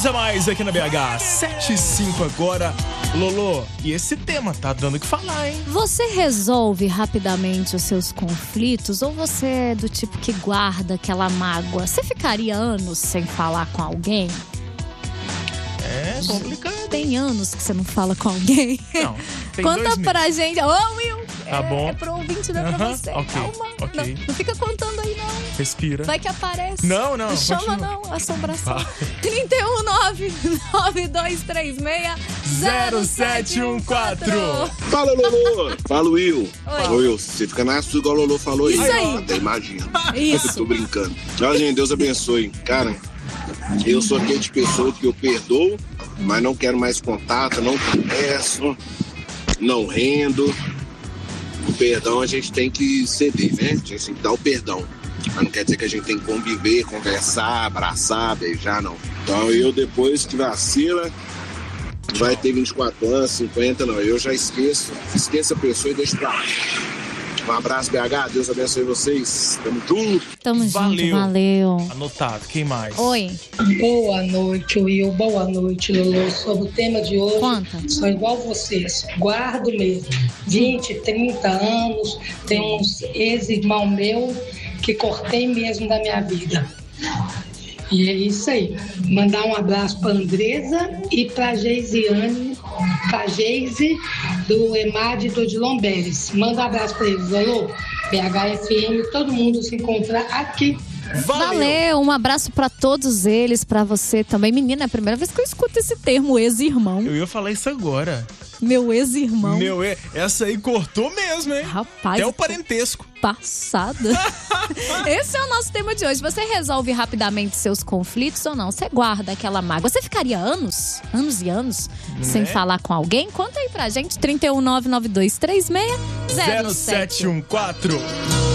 Deus é mais aqui na BH, 7h05 agora. Lolo, e esse tema tá dando o que falar, hein? Você resolve rapidamente os seus conflitos ou você é do tipo que guarda aquela mágoa? Você ficaria anos sem falar com alguém? É complicado. Tem anos que você não fala com alguém? Não, tem Conta 2 meses. pra gente. Ô, Will! Tá bom. É pro ouvinte, não é pra você. Ok, Calma. ok. Não fica contando aí, não. Respira. Vai que aparece. Não, Chama continua. não, assombração. Vai. 31992360714. Fala, Lolo! Fala, Will. Oi. Ô, Will, você fica na sua igual o Lolo falou aí. Isso aí. Até imagina. Isso. Eu tô brincando. Ó, gente, Deus abençoe. Cara, eu sou aquele de pessoa que eu perdoo, mas não quero mais contato, não converso, não rendo. O perdão a gente tem que ceder, né? A gente tem que dar o perdão. Mas não quer dizer que a gente tem que conviver, conversar, abraçar, beijar, não. Então eu, depois que vacila, vai ter 24 anos, 50, não. Eu já esqueço a pessoa e deixo pra lá. Um abraço, BH. Deus abençoe vocês. Tamo junto. Tamo Valeu. junto, valeu. Anotado, quem mais? Oi, Boa noite, Will. Boa noite, Lolo. Sobre o tema de hoje, conta. sou igual vocês. Guardo mesmo. 20, 30 anos. Tem uns ex-irmão meu que cortei mesmo da minha vida. E é isso aí. Mandar um abraço pra Andresa e pra Geisiane, pra Geise do EMAD do Odilon Beres. Manda um abraço pra eles, alô? BHFM, todo mundo se encontrar aqui. Valeu, um abraço pra todos eles, pra você também. Menina, é a primeira vez que eu escuto esse termo, ex-irmão. Eu ia falar isso agora. Meu ex-irmão. Essa aí cortou mesmo, hein? Rapaz, Até o parentesco. passada. Esse é o nosso tema de hoje. Você resolve rapidamente seus conflitos ou não? Você guarda aquela mágoa? Você ficaria anos e anos, sem falar com alguém? Conta aí pra gente, 31992360714. 0714.